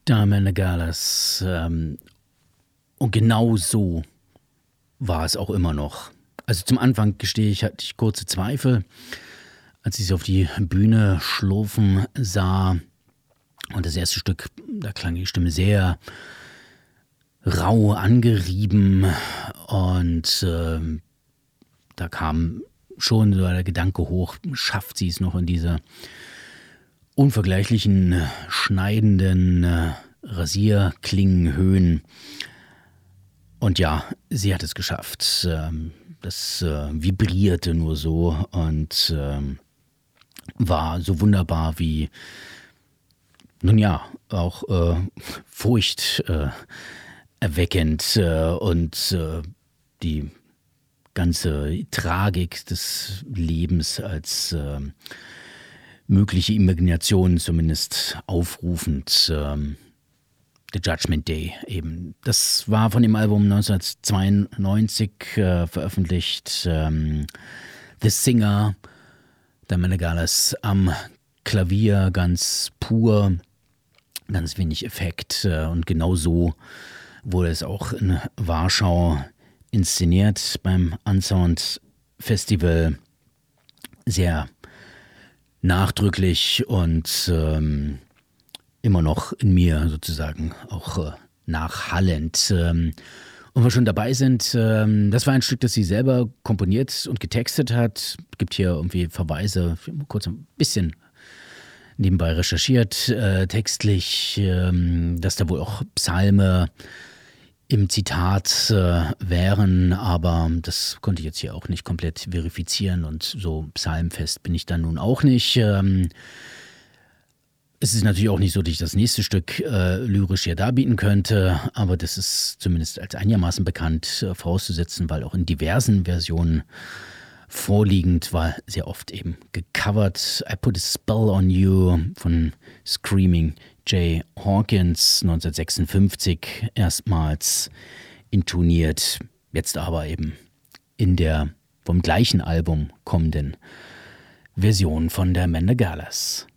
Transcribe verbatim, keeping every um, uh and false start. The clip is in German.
Amanda Galas. Ähm, und genau so war es auch immer noch. Also zum Anfang, gestehe ich, hatte ich kurze Zweifel, als ich sie auf die Bühne schlurfen sah. Und das erste Stück, da klang die Stimme sehr rau angerieben. Und äh, da kam schon so der Gedanke hoch, schafft sie es noch in diese unvergleichlichen, schneidenden äh, Rasierklingenhöhen. Und ja, sie hat es geschafft. Ähm, das äh, vibrierte nur so und ähm, war so wunderbar wie, nun ja, auch äh, furcht äh, erweckend äh, und äh, die ganze Tragik des Lebens als äh, mögliche Imagination zumindest aufrufend. ähm, The Judgment Day eben. Das war von dem Album neunzehnhundertzweiundneunzig äh, veröffentlicht. Ähm, The Singer, der Amanda Galas am Klavier, ganz pur, ganz wenig Effekt. Äh, und genau so wurde es auch in Warschau inszeniert beim Unsound Festival. Sehr nachdrücklich und ähm, immer noch in mir sozusagen auch äh, nachhallend. Ähm, und wir schon dabei sind, ähm, das war ein Stück, das sie selber komponiert und getextet hat. Es gibt hier irgendwie Verweise, ich habe kurz ein bisschen nebenbei recherchiert, äh, textlich, ähm, dass da wohl auch Psalme im Zitat äh, wären, aber das konnte ich jetzt hier auch nicht komplett verifizieren und so psalmfest bin ich dann nun auch nicht. Ähm, Es ist natürlich auch nicht so, dass ich das nächste Stück äh, lyrisch hier darbieten könnte, aber das ist zumindest als einigermaßen bekannt äh, vorauszusetzen, weil auch in diversen Versionen vorliegend war, sehr oft eben gecovert. I Put a Spell on You von Screaming Jay Hawkins neunzehnhundertsechsundfünfzig erstmals intoniert, jetzt aber eben in der vom gleichen Album kommenden Version von der Amanda Galas.